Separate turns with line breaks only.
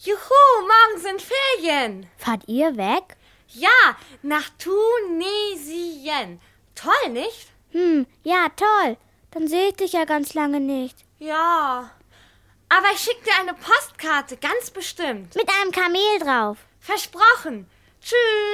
Juhu, morgen sind Ferien.
Fahrt ihr weg?
Ja, nach Tunesien. Toll, nicht?
Ja, toll. Dann sehe ich dich ja ganz lange nicht.
Ja, aber ich schicke dir eine Postkarte, ganz bestimmt.
Mit einem Kamel drauf.
Versprochen. Tschüss.